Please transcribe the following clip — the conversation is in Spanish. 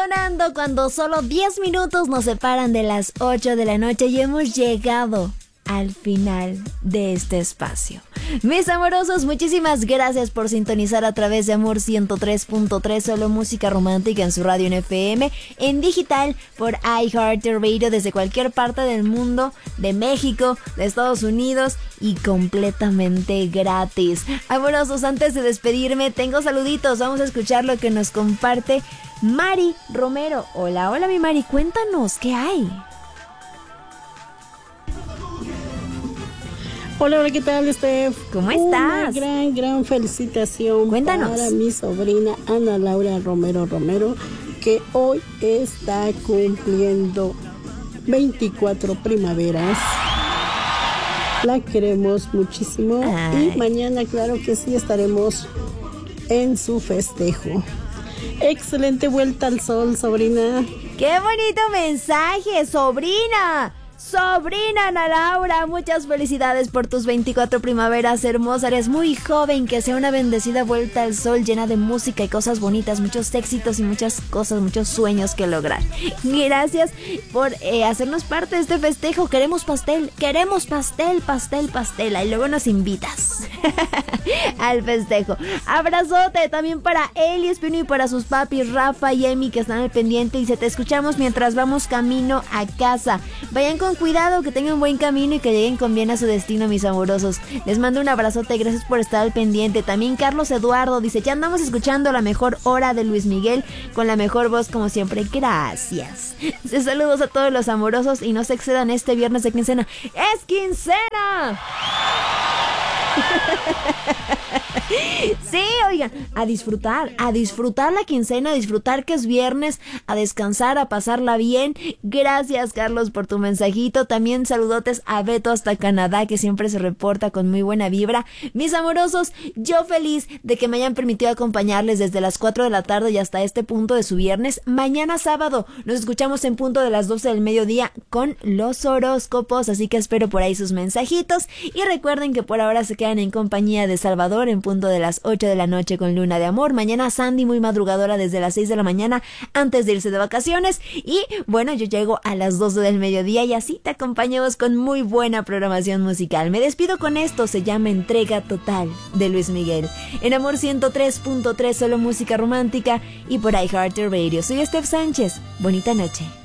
sonando cuando solo 10 minutos nos separan de las 8 de la noche y hemos llegado al final de este espacio. Mis amorosos, muchísimas gracias por sintonizar a través de Amor 103.3, solo música romántica en su radio en FM, en digital por iHeartRadio desde cualquier parte del mundo, de México, de Estados Unidos y completamente gratis. Amorosos, antes de despedirme, tengo saluditos. Vamos a escuchar lo que nos comparte Mari Romero. Hola, hola mi Mari, cuéntanos, ¿qué hay? Hola, ¿qué tal, Steph? ¿Cómo estás? Una gran felicitación. Cuéntanos. Para mi sobrina Ana Laura Romero, que hoy está cumpliendo 24 primaveras. La queremos muchísimo. Ay. Y mañana, claro que sí, estaremos en su festejo. Excelente vuelta al sol, sobrina. ¡Qué bonito mensaje, sobrina! Sobrina Ana Laura, muchas felicidades por tus 24 primaveras, hermosa. Eres muy joven, que sea una bendecida vuelta al sol llena de música y cosas bonitas, muchos éxitos y muchas cosas, muchos sueños que lograr. Gracias por hacernos parte de este festejo. Queremos pastel, y luego nos invitas al festejo. Abrazote también para Eli Espino y para sus papis Rafa y Emi, que están al pendiente, y te escuchamos mientras vamos camino a casa. Vayan con cuidado, que tengan buen camino y que lleguen con bien a su destino, mis amorosos. Les mando un abrazote, gracias por estar al pendiente. También Carlos Eduardo dice: ya andamos escuchando la mejor hora de Luis Miguel con la mejor voz como siempre. Gracias. Saludos a todos los amorosos y no se excedan este viernes de quincena. ¡Es quincena! Sí, oigan, a disfrutar la quincena, a disfrutar que es viernes, a descansar, a pasarla bien. Gracias, Carlos, por tu mensajito. También saludotes a Beto hasta Canadá, que siempre se reporta con muy buena vibra. Mis amorosos, yo feliz de que me hayan permitido acompañarles desde las 4 de la tarde y hasta este punto de su viernes. Mañana sábado nos escuchamos en punto de las 12 del mediodía con los horóscopos, así que espero por ahí sus mensajitos. Y recuerden que por ahora se quedan en compañía de Salvador en punto de las 8 de la noche con Luna de Amor. Mañana Sandy muy madrugadora desde las 6 de la mañana antes de irse de vacaciones. Y bueno, yo llego a las 12 del mediodía y así te acompañamos con muy buena programación musical. Me despido con esto, se llama Entrega Total de Luis Miguel. En Amor 103.3, solo música romántica y por iHeartRadio. Soy Steph Sánchez. Bonita noche.